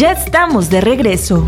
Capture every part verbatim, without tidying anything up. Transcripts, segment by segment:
Ya estamos de regreso.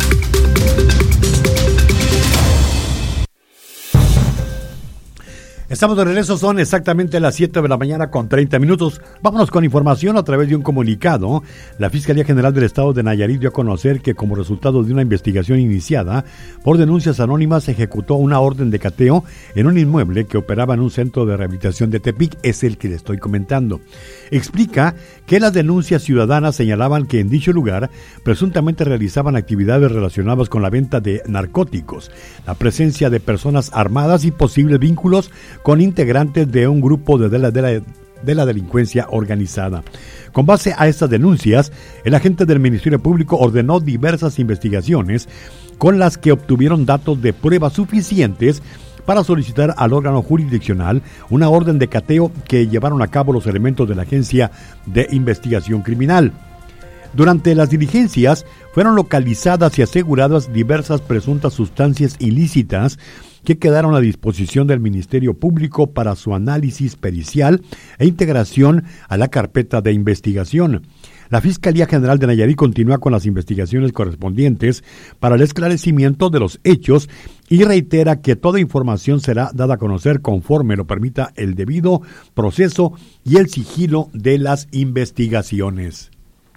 Estamos de regreso, son exactamente las siete de la mañana con treinta minutos. Vámonos con información a través de un comunicado. La Fiscalía General del Estado de Nayarit dio a conocer que como resultado de una investigación iniciada por denuncias anónimas se ejecutó una orden de cateo en un inmueble que operaba en un centro de rehabilitación de Tepic, es el que le estoy comentando. Explica que las denuncias ciudadanas señalaban que en dicho lugar presuntamente realizaban actividades relacionadas con la venta de narcóticos, la presencia de personas armadas y posibles vínculos con integrantes de un grupo de, de, la, de, la, de la delincuencia organizada. Con base a estas denuncias, el agente del Ministerio Público ordenó diversas investigaciones con las que obtuvieron datos de pruebas suficientes para solicitar al órgano jurisdiccional una orden de cateo que llevaron a cabo los elementos de la Agencia de Investigación Criminal. Durante las diligencias fueron localizadas y aseguradas diversas presuntas sustancias ilícitas que quedaron a disposición del Ministerio Público para su análisis pericial e integración a la carpeta de investigación. La Fiscalía General de Nayarit continúa con las investigaciones correspondientes para el esclarecimiento de los hechos y reitera que toda información será dada a conocer conforme lo permita el debido proceso y el sigilo de las investigaciones.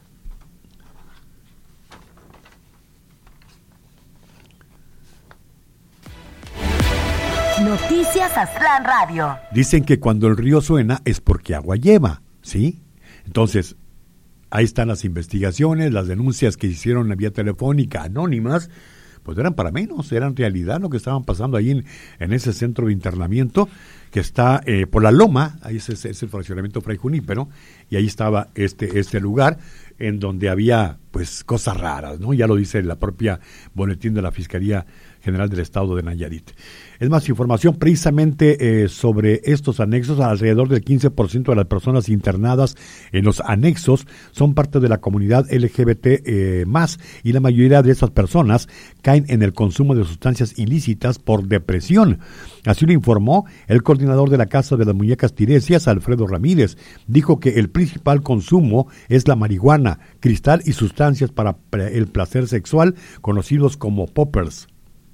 Noticias Aztlán Radio. Dicen que cuando el río suena es porque agua lleva, ¿sí? Entonces, ahí están las investigaciones, las denuncias que hicieron en vía telefónica anónimas, pues eran para menos, eran realidad lo que estaban pasando ahí en, en ese centro de internamiento que está eh, por la Loma, ahí es, es el fraccionamiento Fray Junípero, y ahí estaba este, este lugar en donde había pues cosas raras, ¿no? Ya lo dice la propia boletín de la Fiscalía General del Estado de Nayarit. Es más información precisamente eh, sobre estos anexos. Alrededor del quince por ciento de las personas internadas en los anexos son parte de la comunidad L G B T eh, más, y la mayoría de esas personas caen en el consumo de sustancias ilícitas por depresión. Así lo informó el coordinador de la Casa de las Muñecas Tiresias, Alfredo Ramírez. Dijo que el principal consumo es la marihuana, cristal y sustancias para el placer sexual, conocidos como poppers.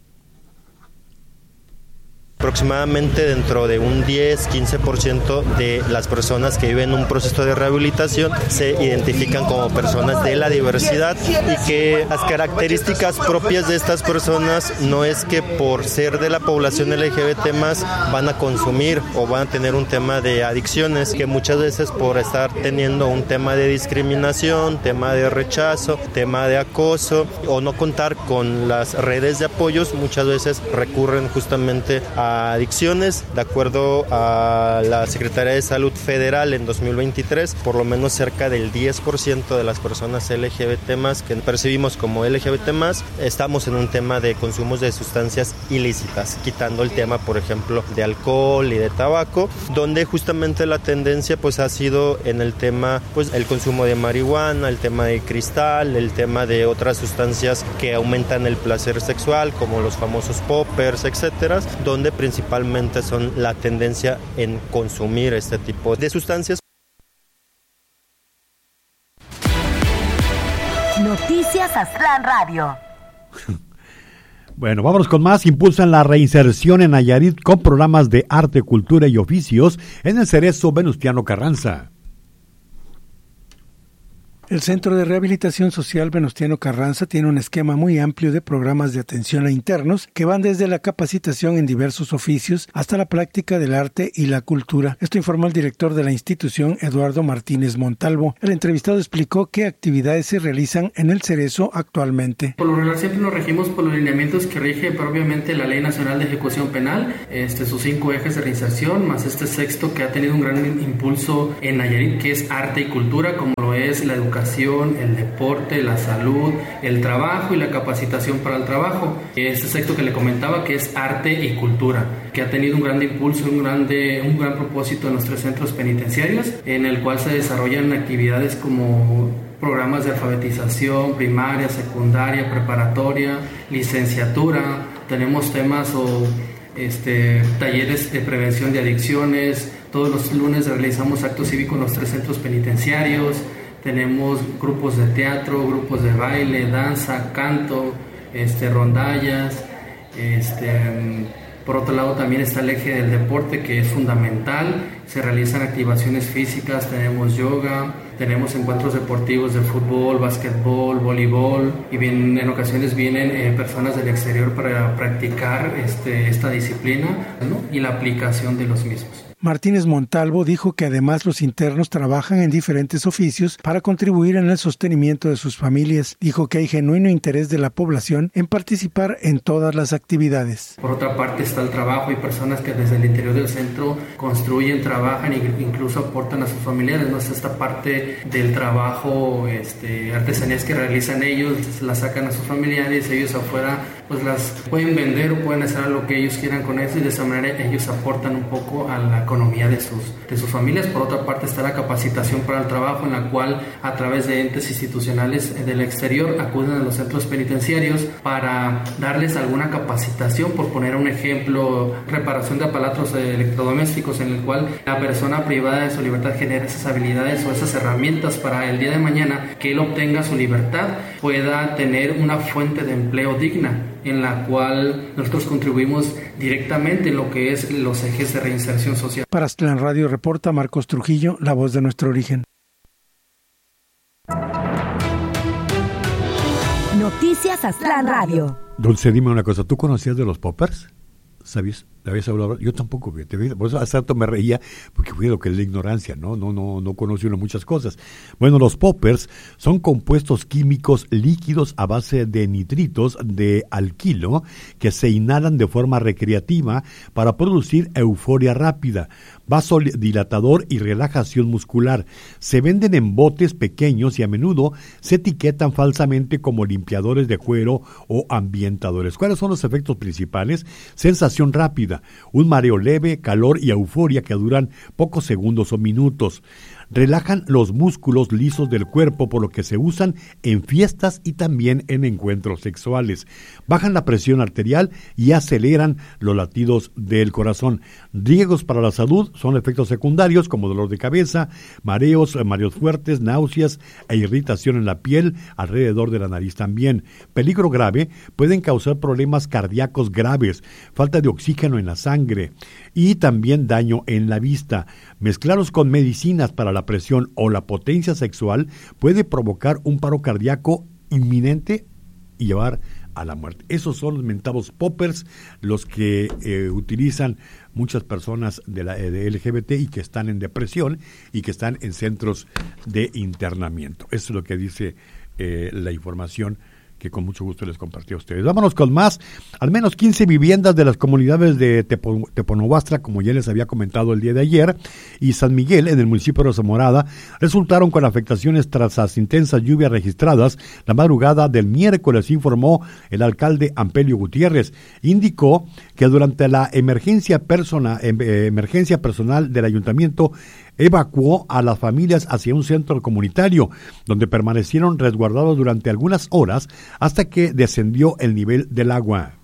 Aproximadamente dentro de un diez a quince por ciento de las personas que viven un proceso de rehabilitación se identifican como personas de la diversidad, y que las características propias de estas personas no es que por ser de la población L G B T más van a consumir o van a tener un tema de adicciones, que muchas veces por estar teniendo un tema de discriminación, tema de rechazo, tema de acoso o no contar con las redes de apoyos, muchas veces recurren justamente a adicciones. De acuerdo a la Secretaría de Salud Federal en dos mil veintitrés, por lo menos cerca del diez por ciento de las personas L G B T más que percibimos como L G B T más, estamos en un tema de consumos de sustancias ilícitas, quitando el tema, por ejemplo, de alcohol y de tabaco, donde justamente la tendencia pues ha sido en el tema, pues el consumo de marihuana, el tema de cristal, el tema de otras sustancias que aumentan el placer sexual, como los famosos poppers, etcétera, donde principalmente son la tendencia en consumir este tipo de sustancias. Noticias Aztlán Radio. Bueno, vámonos con más. Impulsan la reinserción en Nayarit con programas de arte, cultura y oficios en el Cerezo Venustiano Carranza. El Centro de Rehabilitación Social Venustiano Carranza tiene un esquema muy amplio de programas de atención a internos que van desde la capacitación en diversos oficios hasta la práctica del arte y la cultura. Esto informó el director de la institución, Eduardo Martínez Montalvo. El entrevistado explicó qué actividades se realizan en el Cerezo actualmente. Por lo regular siempre nos regimos por los lineamientos que rige propiamente la Ley Nacional de Ejecución Penal, este, sus cinco ejes de reinserción, más este sexto que ha tenido un gran impulso en Nayarit, que es arte y cultura, como lo es la educación, el deporte, la salud, el trabajo y la capacitación para el trabajo. Este sexto que le comentaba, que es arte y cultura, que ha tenido un gran impulso, un, grande, un gran propósito en nuestros centros penitenciarios, en el cual se desarrollan actividades como programas de alfabetización primaria, secundaria, preparatoria, licenciatura. Tenemos temas o este, talleres de prevención de adicciones. Todos los lunes realizamos actos cívicos en los tres centros penitenciarios. tenemos grupos de teatro, grupos de baile, danza, canto, este, rondallas, este, por otro lado también está el eje del deporte, que es fundamental, se realizan activaciones físicas, tenemos yoga, tenemos encuentros deportivos de fútbol, básquetbol, voleibol, y bien, en ocasiones vienen eh, personas del exterior para practicar este, esta disciplina, ¿no? Y la aplicación de los mismos. Martínez Montalvo dijo que además los internos trabajan en diferentes oficios para contribuir en el sostenimiento de sus familias. Dijo que hay genuino interés de la población en participar en todas las actividades. Por otra parte está el trabajo y personas que desde el interior del centro construyen, trabajan e incluso aportan a sus familiares. ¿No? Esta parte del trabajo, este, artesanías que realizan ellos, las sacan a sus familiares, ellos afuera pues las pueden vender o pueden hacer lo que ellos quieran con eso, y de esa manera ellos aportan un poco a la economía de sus, de sus familias. Por otra parte está la capacitación para el trabajo, en la cual a través de entes institucionales del exterior acuden a los centros penitenciarios para darles alguna capacitación, por poner un ejemplo, reparación de aparatos electrodomésticos, en el cual la persona privada de su libertad genera esas habilidades o esas herramientas para el día de mañana que él obtenga su libertad, pueda tener una fuente de empleo digna, en la cual nosotros contribuimos directamente en lo que es los ejes de reinserción social. Para Aztlán Radio reporta Marcos Trujillo, la voz de nuestro origen. Noticias Aztlán Radio. Dulce, dime una cosa, ¿tú conocías de los poppers? ¿Sabías? ¿Le habías hablado? Yo tampoco, te vi, por eso hace rato me reía, porque fue lo que es la ignorancia, ¿no? No, no, no conoce uno muchas cosas. Bueno, los poppers son compuestos químicos líquidos a base de nitritos de alquilo que se inhalan de forma recreativa para producir euforia rápida, vasodilatador y relajación muscular. Se venden en botes pequeños y a menudo se etiquetan falsamente como limpiadores de cuero o ambientadores. ¿Cuáles son los efectos principales? Sensación rápida, un mareo leve, calor y euforia que duran pocos segundos o minutos. Relajan los músculos lisos del cuerpo, por lo que se usan en fiestas y también en encuentros sexuales. Bajan la presión arterial y aceleran los latidos del corazón. Riesgos para la salud son efectos secundarios como dolor de cabeza, mareos, mareos fuertes, náuseas e irritación en la piel, alrededor de la nariz también. Peligro grave: pueden causar problemas cardíacos graves, falta de oxígeno en la sangre y también daño en la vista. Mezclados con medicinas para la presión o la potencia sexual puede provocar un paro cardíaco inminente y llevar a la muerte. Esos son los mentados poppers, los que eh, utilizan muchas personas de la de L G B T y que están en depresión y que están en centros de internamiento. Eso es lo que dice eh, la información que con mucho gusto les compartí a ustedes. Vámonos con más. Al menos quince viviendas de las comunidades de Tepo, Teponohuastla, como ya les había comentado el día de ayer, y San Miguel, en el municipio de Zamorada, resultaron con afectaciones tras las intensas lluvias registradas la madrugada del miércoles, informó el alcalde Ampelio Gutiérrez. Indicó que durante la emergencia, persona, eh, emergencia personal del ayuntamiento evacuó a las familias hacia un centro comunitario, donde permanecieron resguardados durante algunas horas hasta que descendió el nivel del agua.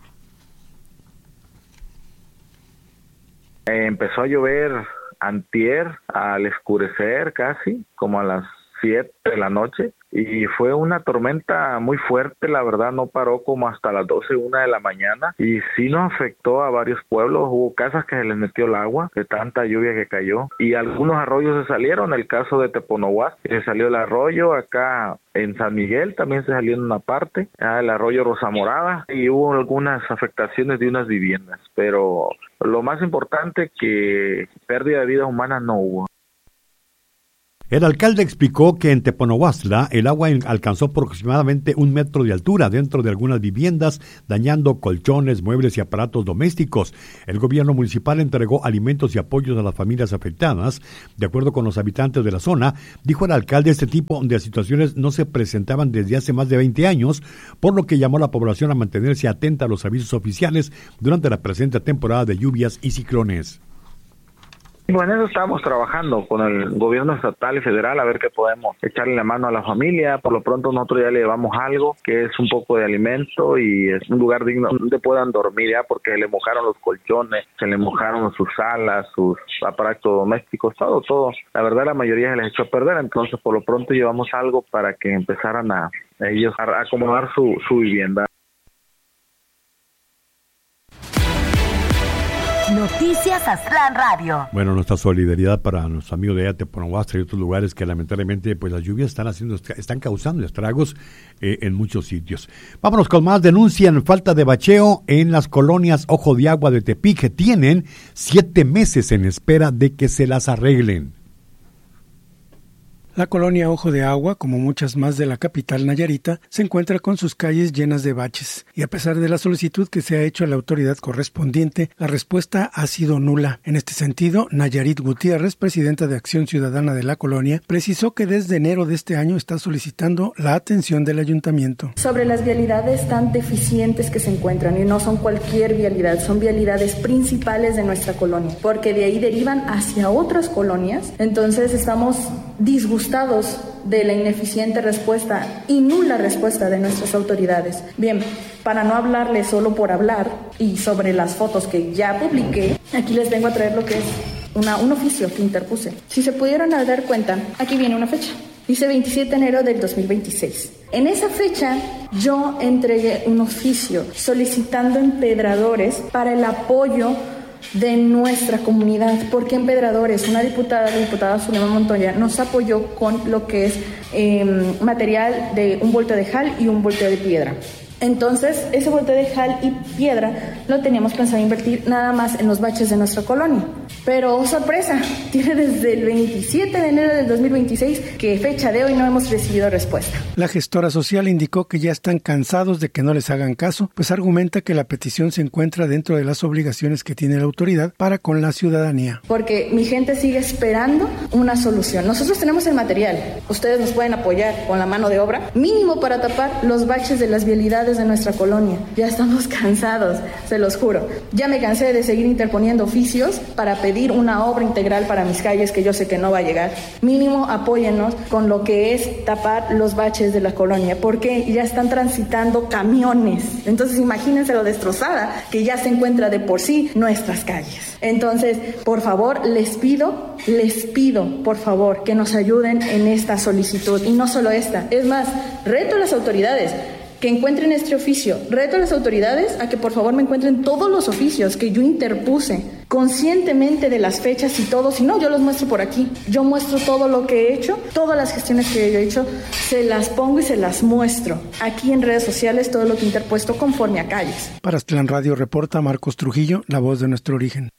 Empezó a llover antier, al escurecer casi, como a las siete de la noche, y fue una tormenta muy fuerte, la verdad no paró como hasta las doce, una de la mañana, y sí nos afectó a varios pueblos. Hubo casas que se les metió el agua de tanta lluvia que cayó, y algunos arroyos se salieron. El caso de Teponohuastla, se salió el arroyo. Acá en San Miguel también se salió en una parte, el arroyo Rosamorada, y hubo algunas afectaciones de unas viviendas, pero lo más importante, que pérdida de vidas humanas no hubo. El alcalde explicó que en Teponohuastla el agua alcanzó aproximadamente un metro de altura dentro de algunas viviendas, dañando colchones, muebles y aparatos domésticos. El gobierno municipal entregó alimentos y apoyos a las familias afectadas. De acuerdo con los habitantes de la zona, dijo el alcalde, este tipo de situaciones no se presentaban desde hace más de veinte años, por lo que llamó a la población a mantenerse atenta a los avisos oficiales durante la presente temporada de lluvias y ciclones. Y bueno, eso estamos trabajando con el gobierno estatal y federal a ver qué podemos echarle la mano a la familia. Por lo pronto nosotros ya le llevamos algo, que es un poco de alimento y es un lugar digno donde puedan dormir ya, porque le mojaron los colchones, se le mojaron sus salas, sus aparatos domésticos, todo, todo. La verdad la mayoría se les echó a perder, entonces por lo pronto llevamos algo para que empezaran a, a ellos a acomodar su, su vivienda. Noticias Aztlán Radio. Bueno, nuestra solidaridad para nuestros amigos de Teponohuastra y otros lugares que lamentablemente pues las lluvias están haciendo, están causando estragos eh, en muchos sitios. Vámonos con más. Denuncian falta de bacheo en las colonias Ojo de Agua de Tepic. Tienen siete meses en espera de que se las arreglen. La colonia Ojo de Agua, como muchas más de la capital nayarita, se encuentra con sus calles llenas de baches, y a pesar de la solicitud que se ha hecho a la autoridad correspondiente, la respuesta ha sido nula. En este sentido, Nayarit Gutiérrez, presidenta de Acción Ciudadana de la colonia, precisó que desde enero de este año está solicitando la atención del ayuntamiento. Sobre las vialidades tan deficientes que se encuentran, y no son cualquier vialidad, son vialidades principales de nuestra colonia, porque de ahí derivan hacia otras colonias, entonces estamos disgustados de la ineficiente respuesta y nula respuesta de nuestras autoridades. Bien, para no hablarles solo por hablar y sobre las fotos que ya publiqué, aquí les vengo a traer lo que es una, un oficio que interpuse. Si se pudieron dar cuenta, aquí viene una fecha. Dice veintisiete de enero del dos mil veintiséis. En esa fecha yo entregué un oficio solicitando empedradores para el apoyo de nuestra comunidad, porque Empedradores, una diputada, la diputada Zulema Montoya, nos apoyó con lo que es eh, material de un volteo de jal y un volteo de piedra. Entonces, ese volteo de jal y piedra lo teníamos pensado invertir nada más en los baches de nuestra colonia. Pero, oh, sorpresa, tiene desde el veintisiete de enero del dos mil veintiséis que fecha de hoy no hemos recibido respuesta. La gestora social indicó que ya están cansados de que no les hagan caso, pues argumenta que la petición se encuentra dentro de las obligaciones que tiene la autoridad para con la ciudadanía. Porque mi gente sigue esperando una solución. Nosotros tenemos el material, ustedes nos pueden apoyar con la mano de obra, mínimo para tapar los baches de las vialidades de nuestra colonia. Ya estamos cansados, se los juro. Ya me cansé de seguir interponiendo oficios para pedir una obra integral para mis calles que yo sé que no va a llegar. Mínimo apóyennos con lo que es tapar los baches de la colonia, porque ya están transitando camiones. Entonces imagínense lo destrozada que ya se encuentra de por sí nuestras calles. Entonces, por favor, les pido, les pido, por favor, que nos ayuden en esta solicitud. Y no solo esta, es más, reto a las autoridades que encuentren este oficio. Reto a las autoridades a que por favor me encuentren todos los oficios que yo interpuse, conscientemente de las fechas y todo. Si no, yo los muestro por aquí. Yo muestro todo lo que he hecho, todas las gestiones que yo he hecho, se las pongo y se las muestro aquí en redes sociales, todo lo que he interpuesto conforme a calles. Para Aztlán Radio reporta Marcos Trujillo, la voz de nuestro origen.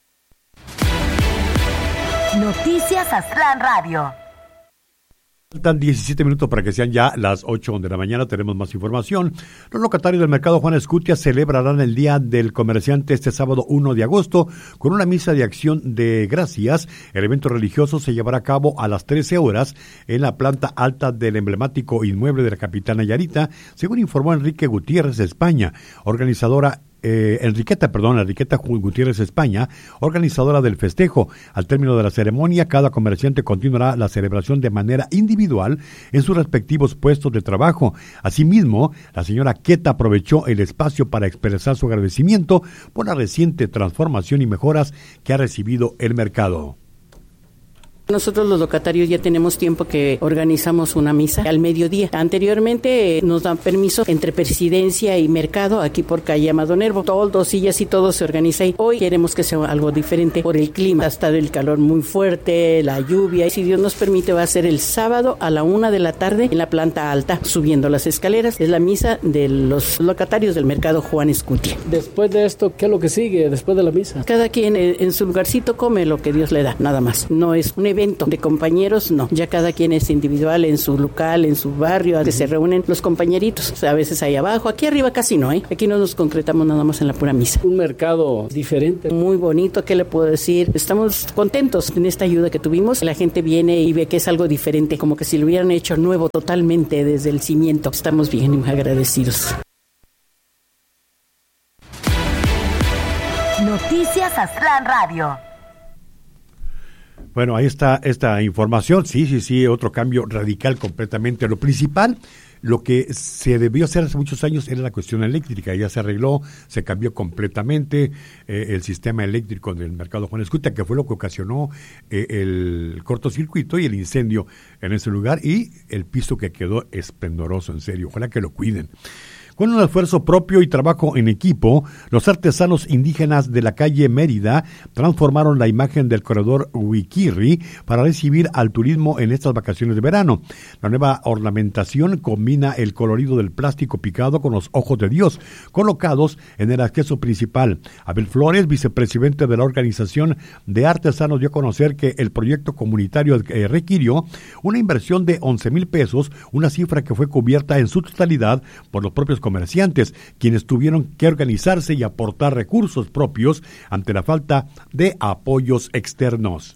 Noticias Aztlán Radio. Faltan diecisiete minutos para que sean ya las ocho de la mañana. Tenemos más información. Los locatarios del mercado Juan Escutia celebrarán el Día del Comerciante este sábado uno de agosto con una misa de acción de gracias. El evento religioso se llevará a cabo a las trece horas en la planta alta del emblemático inmueble de la capital nayarita, según informó Enrique Gutiérrez España, organizadora Eh, Enriqueta, perdón, Enriqueta Gutiérrez España, organizadora del festejo. Al término de la ceremonia, cada comerciante continuará la celebración de manera individual en sus respectivos puestos de trabajo. Asimismo, la señora Queta aprovechó el espacio para expresar su agradecimiento por la reciente transformación y mejoras que ha recibido el mercado. Nosotros los locatarios ya tenemos tiempo que organizamos una misa al mediodía. Anteriormente eh, nos dan permiso entre presidencia y mercado aquí por calle Amado Nervo. Toldos, sillas y todo se organiza ahí. Hoy queremos que sea algo diferente por el clima. Ha estado el calor muy fuerte, la lluvia. Y si Dios nos permite va a ser el sábado a la una de la tarde en la planta alta, subiendo las escaleras. Es la misa de los locatarios del mercado Juan Escutia. Después de esto, ¿qué es lo que sigue después de la misa? Cada quien eh, en su lugarcito come lo que Dios le da, nada más. No es un evento de compañeros, no, ya cada quien es individual en su local, en su barrio, a que se reúnen los compañeritos, o sea, a veces ahí abajo, aquí arriba casi no, ¿eh? Aquí no nos concretamos nada más en la pura misa. Un mercado diferente. Muy bonito, ¿qué le puedo decir? Estamos contentos en esta ayuda que tuvimos, la gente viene y ve que es algo diferente, como que si lo hubieran hecho nuevo totalmente desde el cimiento. Estamos bien agradecidos. Noticias Aztlán Radio. Bueno, ahí está esta información. Sí, sí, sí, otro cambio radical completamente. Lo principal, lo que se debió hacer hace muchos años era la cuestión eléctrica. Ya se arregló, se cambió completamente eh, el sistema eléctrico del mercado Juan Escutia, que fue lo que ocasionó eh, el cortocircuito y el incendio en ese lugar, y el piso que quedó esplendoroso, en serio. Ojalá que lo cuiden. Con un esfuerzo propio y trabajo en equipo, los artesanos indígenas de la calle Mérida transformaron la imagen del corredor Huiquirri para recibir al turismo en estas vacaciones de verano. La nueva ornamentación combina el colorido del plástico picado con los ojos de Dios, colocados en el acceso principal. Abel Flores, vicepresidente de la organización de artesanos, dio a conocer que el proyecto comunitario eh, requirió una inversión de once mil pesos, una cifra que fue cubierta en su totalidad por los propios comerciantes, quienes tuvieron que organizarse y aportar recursos propios ante la falta de apoyos externos.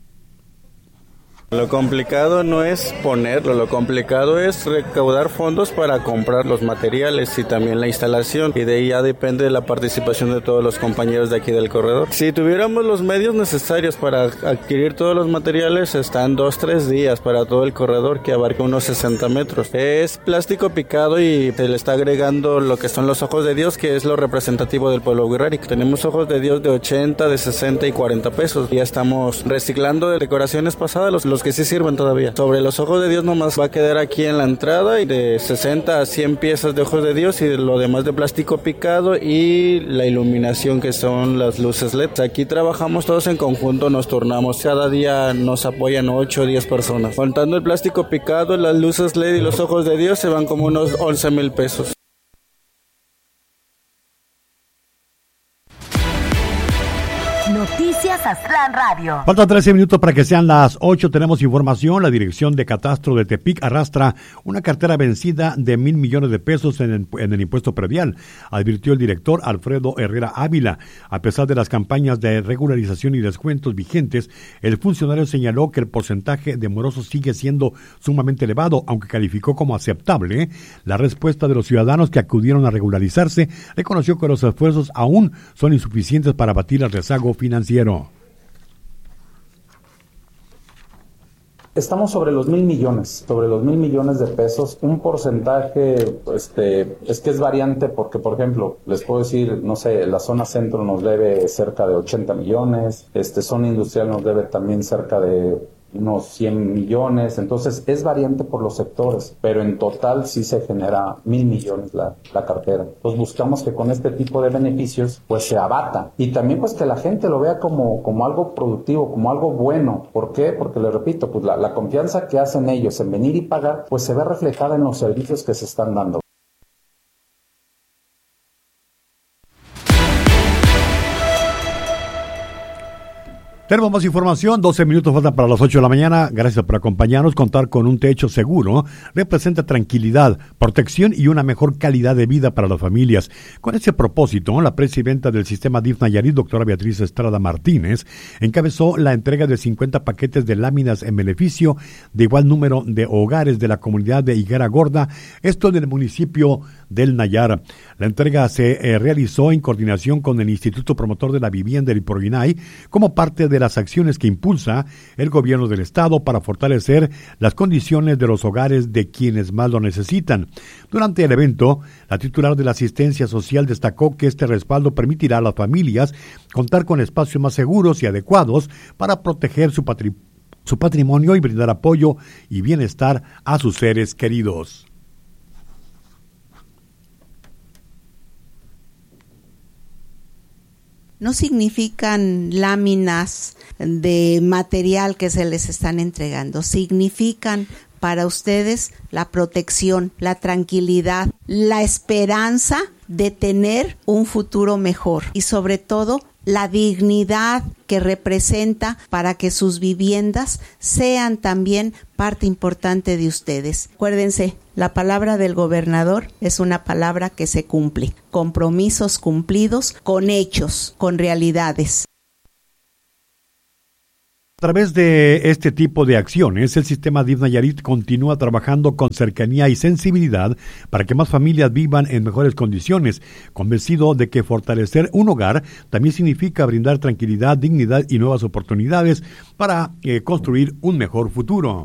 Lo complicado no es ponerlo, lo complicado es recaudar fondos para comprar los materiales y también la instalación, y de ahí ya depende de la participación de todos los compañeros de aquí del corredor. Si tuviéramos los medios necesarios para adquirir todos los materiales, están dos, tres días para todo el corredor, que abarca unos sesenta metros. Es plástico picado y se le está agregando lo que son los ojos de Dios, que es lo representativo del pueblo Huirráric. Tenemos ojos de Dios de ochenta, de sesenta y cuarenta pesos. Ya estamos reciclando de decoraciones pasadas, los, los que sí sirven todavía. Sobre los ojos de Dios nomás va a quedar aquí en la entrada, y de sesenta a cien piezas de ojos de Dios, y de lo demás de plástico picado, y la iluminación que son las luces L E D. Aquí trabajamos todos en conjunto, nos turnamos. Cada día nos apoyan ocho o diez personas. Contando el plástico picado, las luces L E D y los ojos de Dios, se van como unos once mil pesos. Noticias Aztlán Radio. Faltan trece minutos para que sean las ocho. Tenemos información. La Dirección de Catastro de Tepic arrastra una cartera vencida de mil millones de pesos en el, en el impuesto predial, advirtió el director Alfredo Herrera Ávila. A pesar de las campañas de regularización y descuentos vigentes, el funcionario señaló que el porcentaje de morosos sigue siendo sumamente elevado, aunque calificó como aceptable la respuesta de los ciudadanos que acudieron a regularizarse. Reconoció que los esfuerzos aún son insuficientes para abatir el rezago financiero. Estamos sobre los mil millones, sobre los mil millones de pesos. Un porcentaje, este, es que es variante porque, por ejemplo, les puedo decir, no sé, la zona centro nos debe cerca de ochenta millones, este, zona industrial nos debe también cerca de unos cien millones, entonces es variante por los sectores, pero en total sí se genera mil millones la, la cartera. Entonces buscamos que con este tipo de beneficios pues se abata, y también pues que la gente lo vea como, como algo productivo, como algo bueno. ¿Por qué? Porque les repito, pues la, la confianza que hacen ellos en venir y pagar pues se ve reflejada en los servicios que se están dando. Tenemos más información, doce minutos faltan para las ocho de la mañana. Gracias por acompañarnos. Contar con un techo seguro representa tranquilidad, protección y una mejor calidad de vida para las familias. Con ese propósito, la presidenta del sistema D I F Nayarit, doctora Beatriz Estrada Martínez, encabezó la entrega de cincuenta paquetes de láminas en beneficio de igual número de hogares de la comunidad de Higuera Gorda, esto en el municipio del Nayar. La entrega se eh, realizó en coordinación con el Instituto Promotor de la Vivienda del Iporguinay, como parte de las acciones que impulsa el gobierno del estado para fortalecer las condiciones de los hogares de quienes más lo necesitan. Durante el evento, la titular de la asistencia social destacó que este respaldo permitirá a las familias contar con espacios más seguros y adecuados para proteger su, patri- su patrimonio y brindar apoyo y bienestar a sus seres queridos. No significan láminas de material que se les están entregando, significan para ustedes la protección, la tranquilidad, la esperanza de tener un futuro mejor y sobre todo la dignidad que representa para que sus viviendas sean también parte importante de ustedes. Acuérdense, la palabra del gobernador es una palabra que se cumple. Compromisos cumplidos con hechos, con realidades. A través de este tipo de acciones, el sistema D I F Nayarit continúa trabajando con cercanía y sensibilidad para que más familias vivan en mejores condiciones, convencido de que fortalecer un hogar también significa brindar tranquilidad, dignidad y nuevas oportunidades para eh, construir un mejor futuro.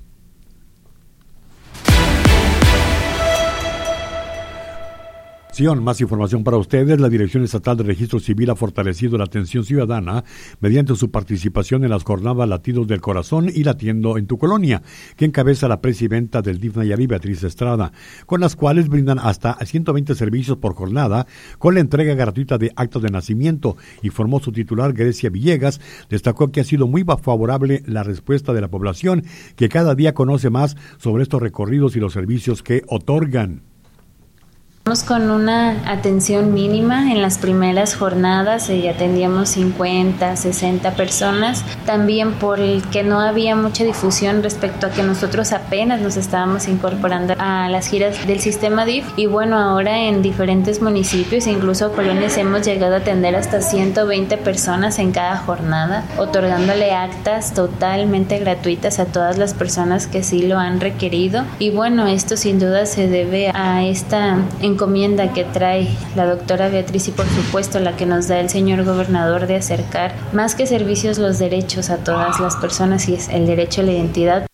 Más información para ustedes. La Dirección Estatal de Registro Civil ha fortalecido la atención ciudadana mediante su participación en las jornadas Latidos del Corazón y Latiendo en tu Colonia, que encabeza la presidenta del D I F Nayarit, Beatriz Estrada, con las cuales brindan hasta ciento veinte servicios por jornada con la entrega gratuita de actas de nacimiento, informó su titular Grecia Villegas. Destacó que ha sido muy favorable la respuesta de la población, que cada día conoce más sobre estos recorridos y los servicios que otorgan. Con una atención mínima en las primeras jornadas, eh, atendíamos cincuenta, sesenta personas, también por el que no había mucha difusión respecto a que nosotros apenas nos estábamos incorporando a las giras del sistema D I F, y bueno, ahora en diferentes municipios, incluso colonias, hemos llegado a atender hasta ciento veinte personas en cada jornada, otorgándole actas totalmente gratuitas a todas las personas que sí lo han requerido, y bueno, esto sin duda se debe a esta encomienda que trae la doctora Beatriz y por supuesto la que nos da el señor gobernador de acercar más que servicios los derechos a todas las personas, y es el derecho a la identidad.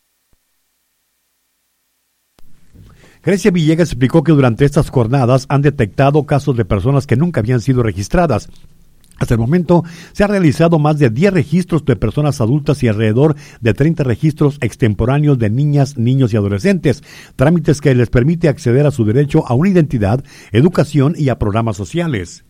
Grecia Villegas explicó que durante estas jornadas han detectado casos de personas que nunca habían sido registradas. Hasta el momento se ha realizado más de diez registros de personas adultas y alrededor de treinta registros extemporáneos de niñas, niños y adolescentes, trámites que les permite acceder a su derecho a una identidad, educación y a programas sociales.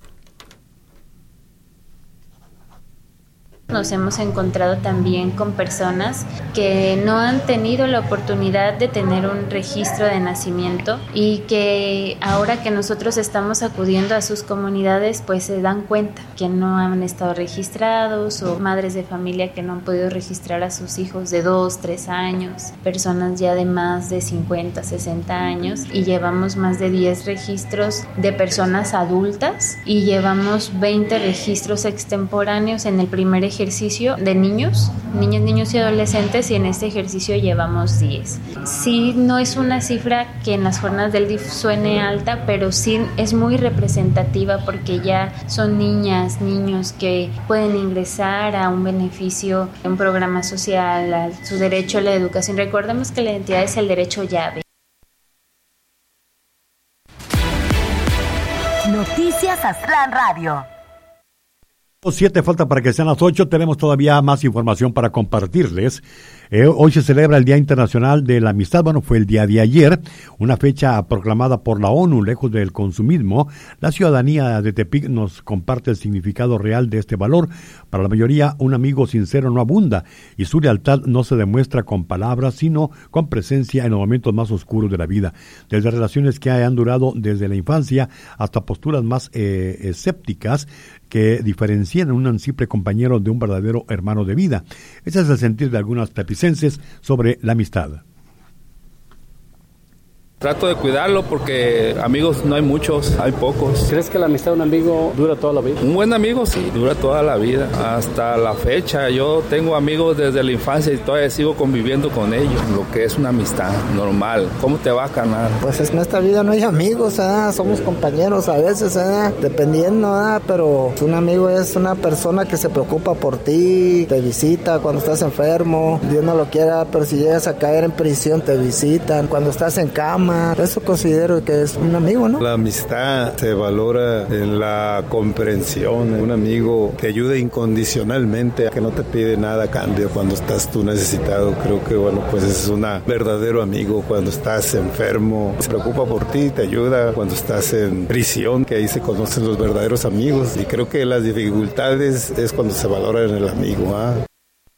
Nos hemos encontrado también con personas que no han tenido la oportunidad de tener un registro de nacimiento y que ahora que nosotros estamos acudiendo a sus comunidades, pues se dan cuenta que no han estado registrados, o madres de familia que no han podido registrar a sus hijos de dos, tres años, personas ya de más de cincuenta, sesenta años, y llevamos más de diez registros de personas adultas y llevamos veinte registros extemporáneos en el primer ejercicio ejercicio de niños, niños, niños y adolescentes, y en este ejercicio llevamos diez. Sí, no es una cifra que en las jornadas del D I F suene alta, pero sí es muy representativa porque ya son niñas, niños que pueden ingresar a un beneficio, un programa social, a su derecho a la educación. Recordemos que la identidad es el derecho llave. Noticias Aztlán Radio. Siete falta para que sean las ocho. Tenemos todavía más información para compartirles. Eh, hoy se celebra el Día Internacional de la Amistad. Bueno, fue el día de ayer, una fecha proclamada por la ONU. Lejos del consumismo, la ciudadanía de Tepic nos comparte el significado real de este valor. Para la mayoría, un amigo sincero no abunda, y su lealtad no se demuestra con palabras, sino con presencia en los momentos más oscuros de la vida. Desde relaciones que han durado desde la infancia hasta posturas más eh, escépticas que diferencian a un simple compañero de un verdadero hermano de vida. Ese es el sentir de algunos tepicenses sobre la amistad. Trato de cuidarlo porque amigos no hay muchos, hay pocos. ¿Crees que la amistad de un amigo dura toda la vida? Un buen amigo sí, dura toda la vida, hasta la fecha. Yo tengo amigos desde la infancia y todavía sigo conviviendo con ellos, lo que es una amistad normal. ¿Cómo te va, carnal? Pues en esta vida no hay amigos, ¿eh? Somos compañeros a veces, ¿eh? Dependiendo, ¿eh? Pero un amigo es una persona que se preocupa por ti, te visita cuando estás enfermo, Dios no lo quiera, pero si llegas a caer en prisión te visitan, cuando estás en cama. Eso considero que es un amigo, ¿no? La amistad se valora en la comprensión. Un amigo te ayuda incondicionalmente, que no te pide nada a cambio cuando estás tú necesitado. Creo que, bueno, pues es un verdadero amigo cuando estás enfermo. Se preocupa por ti, te ayuda cuando estás en prisión, que ahí se conocen los verdaderos amigos. Y creo que las dificultades es cuando se valora en el amigo, ¿ah? ¿eh?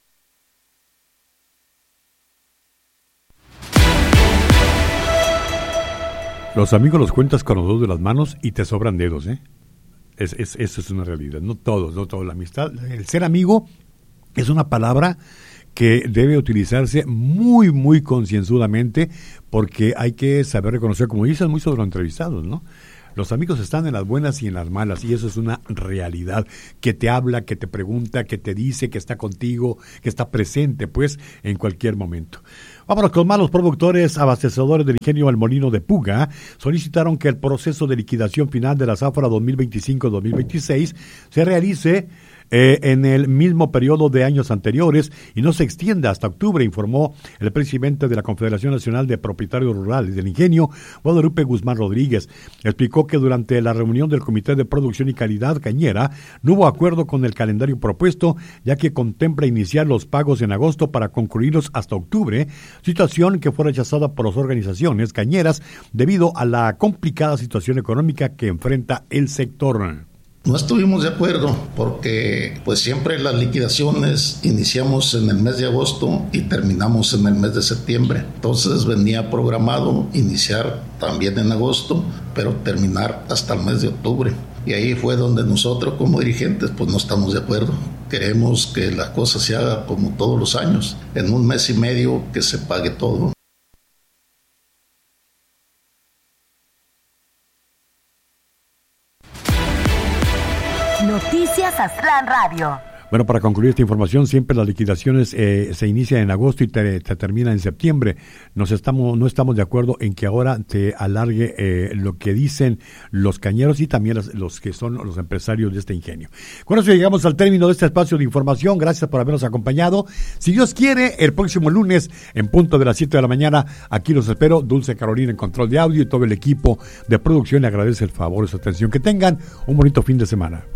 Los amigos los cuentas con los dedos de las manos y te sobran dedos, ¿eh? Es, es, eso es una realidad. No todos, no todos. La amistad, el ser amigo es una palabra que debe utilizarse muy, muy concienzudamente, porque hay que saber reconocer, como dicen muchos de los entrevistados, ¿no? Los amigos están en las buenas y en las malas, y eso es una realidad, que te habla, que te pregunta, que te dice, que está contigo, que está presente, pues, en cualquier momento. Vámonos con más. Los productores abastecedores del ingenio El Molino de Puga solicitaron que el proceso de liquidación final de la zafra dos mil veinticinco dos mil veintiséis se realice Eh, en el mismo periodo de años anteriores y no se extienda hasta octubre, informó el presidente de la Confederación Nacional de Propietarios Rurales del Ingenio, Guadalupe Guzmán Rodríguez. Explicó que durante la reunión del Comité de Producción y Calidad Cañera no hubo acuerdo con el calendario propuesto, ya que contempla iniciar los pagos en agosto para concluirlos hasta octubre, situación que fue rechazada por las organizaciones cañeras debido a la complicada situación económica que enfrenta el sector. No estuvimos de acuerdo porque pues siempre las liquidaciones iniciamos en el mes de agosto y terminamos en el mes de septiembre. Entonces venía programado iniciar también en agosto, pero terminar hasta el mes de octubre. Y ahí fue donde nosotros como dirigentes pues no estamos de acuerdo. Queremos que la cosa se haga como todos los años, en un mes y medio que se pague todo. Noticias Aztlán Radio. Bueno, para concluir esta información, siempre las liquidaciones eh, se inician en agosto y te, te terminan en septiembre. Nos estamos, no estamos de acuerdo en que ahora te alargue eh, lo que dicen los cañeros y también los, los que son los empresarios de este ingenio. Con eso llegamos al término de este espacio de información. Gracias por habernos acompañado. Si Dios quiere, el próximo lunes, en punto de las siete de la mañana, aquí los espero. Dulce Carolina en control de audio y todo el equipo de producción le agradece el favor y su atención. Que tengan un bonito fin de semana.